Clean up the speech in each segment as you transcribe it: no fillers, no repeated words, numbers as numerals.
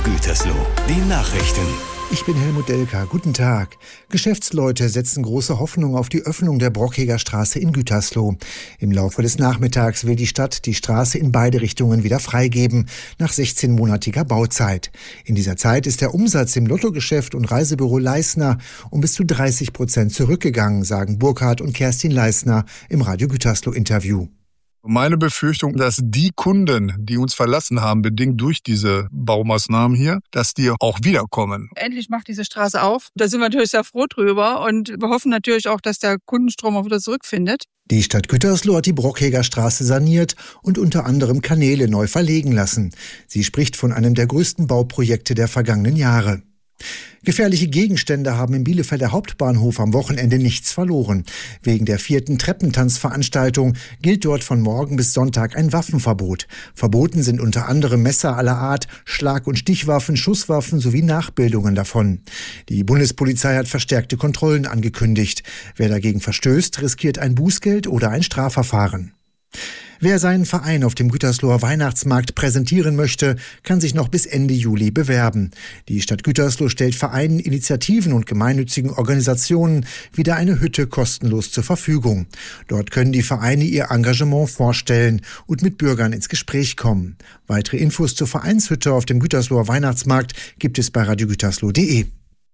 Gütersloh, die Nachrichten. Ich bin Helmut Delker. Guten Tag. Geschäftsleute setzen große Hoffnung auf die Öffnung der Brockheger Straße in Gütersloh. Im Laufe des Nachmittags will die Stadt die Straße in beide Richtungen wieder freigeben, nach 16-monatiger Bauzeit. In dieser Zeit ist der Umsatz im Lottogeschäft und Reisebüro Leisner um bis zu 30% zurückgegangen, sagen Burkhard und Kerstin Leisner im Radio Gütersloh-Interview. Meine Befürchtung, dass die Kunden, die uns verlassen haben, bedingt durch diese Baumaßnahmen hier, dass die auch wiederkommen. Endlich macht diese Straße auf. Da sind wir natürlich sehr froh drüber und wir hoffen natürlich auch, dass der Kundenstrom auch wieder zurückfindet. Die Stadt Gütersloh hat die Brockheger Straße saniert und unter anderem Kanäle neu verlegen lassen. Sie spricht von einem der größten Bauprojekte der vergangenen Jahre. Gefährliche Gegenstände haben im Bielefelder Hauptbahnhof am Wochenende nichts verloren. Wegen der 4. Treppentanzveranstaltung gilt dort von morgen bis Sonntag ein Waffenverbot. Verboten sind unter anderem Messer aller Art, Schlag- und Stichwaffen, Schusswaffen sowie Nachbildungen davon. Die Bundespolizei hat verstärkte Kontrollen angekündigt. Wer dagegen verstößt, riskiert ein Bußgeld oder ein Strafverfahren. Wer seinen Verein auf dem Gütersloher Weihnachtsmarkt präsentieren möchte, kann sich noch bis Ende Juli bewerben. Die Stadt Gütersloh stellt Vereinen, Initiativen und gemeinnützigen Organisationen wieder eine Hütte kostenlos zur Verfügung. Dort können die Vereine ihr Engagement vorstellen und mit Bürgern ins Gespräch kommen. Weitere Infos zur Vereinshütte auf dem Gütersloher Weihnachtsmarkt gibt es bei radiogütersloh.de.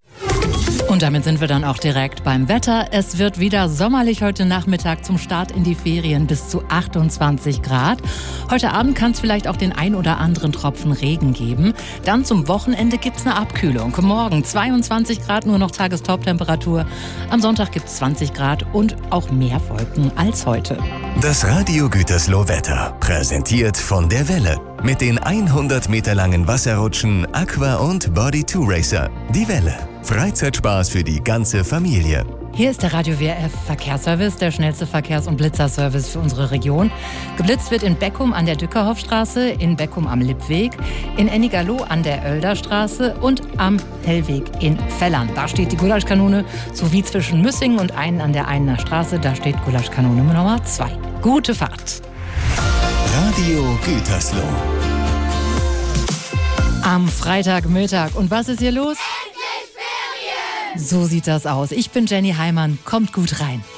Und damit sind wir dann auch direkt beim Wetter. Es wird wieder sommerlich heute Nachmittag zum Start in die Ferien bis zu 28 Grad. Heute Abend kann es vielleicht auch den ein oder anderen Tropfen Regen geben. Dann zum Wochenende gibt es eine Abkühlung. Morgen 22 Grad, nur noch Tagestoptemperatur. Am Sonntag gibt es 20 Grad und auch mehr Wolken als heute. Das Radio Gütersloh Wetter, präsentiert von der Welle. Mit den 100 Meter langen Wasserrutschen Aqua und Body 2 Racer. Die Welle. Freizeitspaß für die ganze Familie. Hier ist der Radio WRF Verkehrsservice, der schnellste Verkehrs- und Blitzerservice für unsere Region. Geblitzt wird in Beckum an der Dückerhoffstraße, in Beckum am Lippweg, in Ennigerloh an der Oelderstraße und am Hellweg in Fellern. Da steht die Gulaschkanone, sowie zwischen Müssingen und Einen an der Einener Straße, da steht Gulaschkanone Nummer 2. Gute Fahrt. Radio Gütersloh. Am Freitagmittag. Und was ist hier los? So sieht das aus. Ich bin Jenny Heimann. Kommt gut rein.